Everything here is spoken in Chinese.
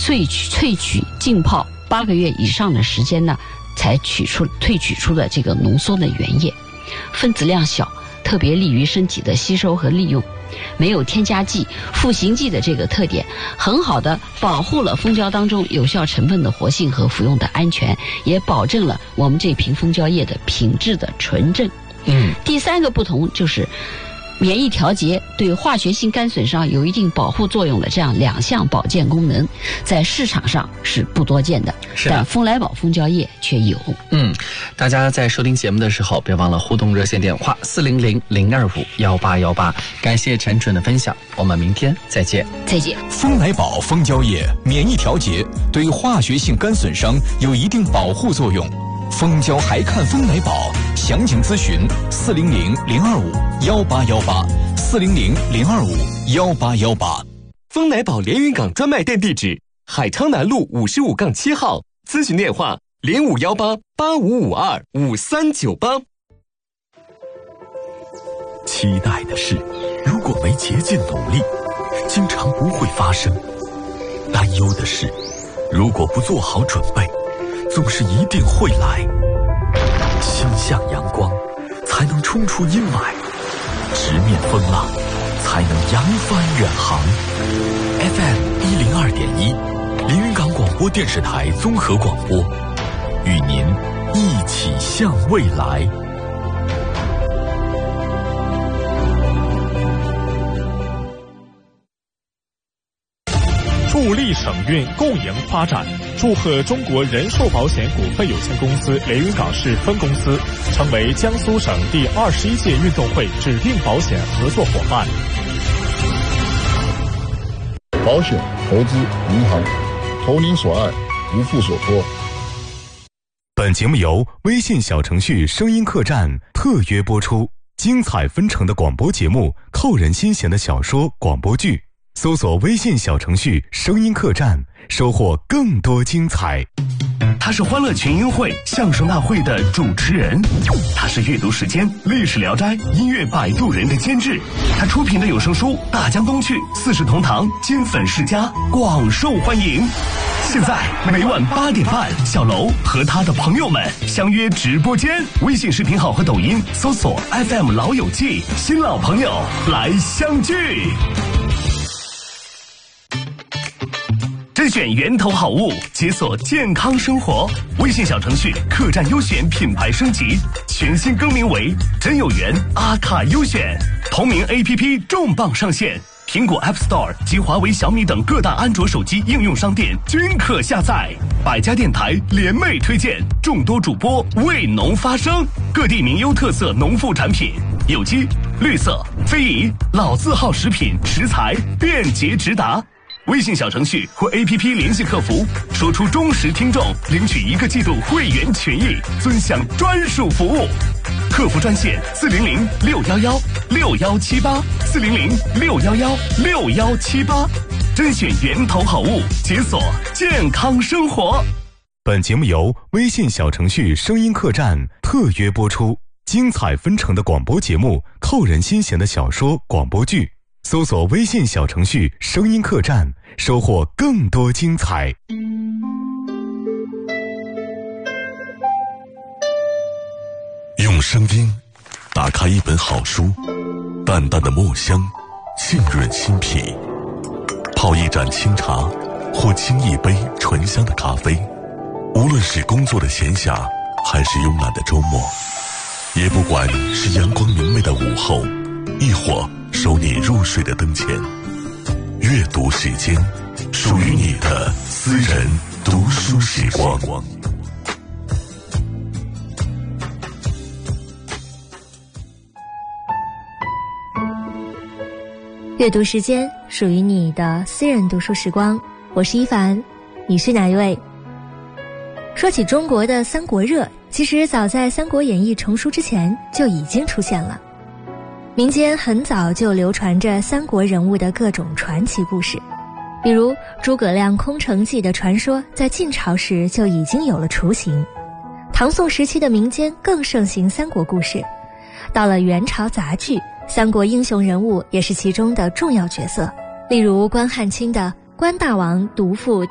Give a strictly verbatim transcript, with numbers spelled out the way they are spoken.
萃取萃取浸泡八个月以上的时间呢，才取出萃取出的这个浓缩的原液，分子量小，特别利于身体的吸收和利用，没有添加剂、赋形剂的这个特点，很好的保护了蜂胶当中有效成分的活性和服用的安全，也保证了我们这瓶蜂胶液的品质的纯正。 嗯， 第三个不同就是免疫调节，对化学性肝损伤有一定保护作用的这样两项保健功能，在市场上是不多见的， 是的， 但蜂来宝蜂胶液却有。 嗯，大家在收听节目的时候，别忘了互动热线电话四零零零二五幺八幺八。感谢陈准的分享，我们明天再见。 再见。 蜂来宝蜂胶液免疫调节，对化学性肝损伤有一定保护作用。蜂胶还看蜂来宝，详情咨询四零零零二五幺八幺八，四零零零二五幺八幺八。 蜂来宝连云港专卖店地址：海昌南路五十五杠七号，咨询电话零五幺八八五五二五三九八。 期待的事，如果没竭尽努力，经常不会发生；担忧的事，如果不做好准备，总是一定会来。心向阳光，才能冲出阴霾；直面风浪，才能扬帆远航。F M 一零二点一，连云港广播电视台综合广播，与您一起向未来。 助力省运共赢发展，祝贺中国人寿保险股份有限公司连云港市分公司成为江苏省第二十一届运动会指定保险合作伙伴。 保险、投资、银行，投您所爱，无负所托。 本节目由微信小程序声音客栈特约播出，精彩纷呈的广播节目，扣人心弦的小说、广播剧。搜索微信小程序声音客栈，收获更多精彩。 他是欢乐群英会相声大会的主持人，他是阅读时间历史聊斋音乐摆渡人的监制，他出品的有声书《大江东去》四世同堂金粉世家广受欢迎。现在每晚八点半，小楼和他的朋友们相约直播间，微信视频号和抖音搜索 F M 老友记，新老朋友来相聚。甄选源头好物，解锁健康生活。微信小程序客栈优选品牌升级，全新更名为真有缘阿卡优选。同名 A P P 重磅上线，苹果 App Store 及华为、小米等各大安卓手机应用商店均可下载。百家电台联袂推荐，众多主播为农发声，各地名优特色农副产品，有机、绿色、非遗、老字号食品食材便捷直达。微信小程序或 A P P 联系客服，说出忠实听众，领取一个季度会员权益，尊享专属服务。客服专线四零零六幺幺六幺七八，四零零六幺幺六幺七八，甄选源头好物，解锁健康生活。 本节目由微信小程序声音客栈特约播出，精彩纷呈的广播节目，扣人心弦的小说、广播剧。搜索微信小程序声音客栈，收获更多精彩。 用声音打开一本好书，淡淡的墨香浸润心脾，泡一盏清茶或沏一杯醇香的咖啡，无论是工作的闲暇还是慵懒的周末，也不管是阳光明媚的午后，亦或守你入睡的灯前，阅读时间，属于你的私人读书时光。 阅读时间，属于你的私人读书时光。我是一凡，你是哪一位？说起中国的三国热，其实早在《三国演义》成书之前就已经出现了。民间很早就流传着三国人物的各种传奇故事，比如诸葛亮空城计的传说在晋朝时就已经有了雏形，唐宋时期的民间更盛行三国故事，到了元朝杂剧，三国英雄人物也是其中的重要角色，例如关汉卿的关大王独赴